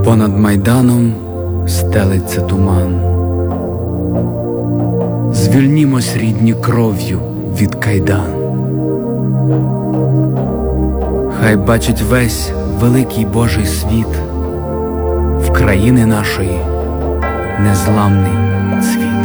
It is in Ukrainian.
Понад Майданом стелиться туман. Звільнімось, рідні, кров'ю від кайдан. Хай бачить весь великий Божий світ в країни нашої незламний цвіт.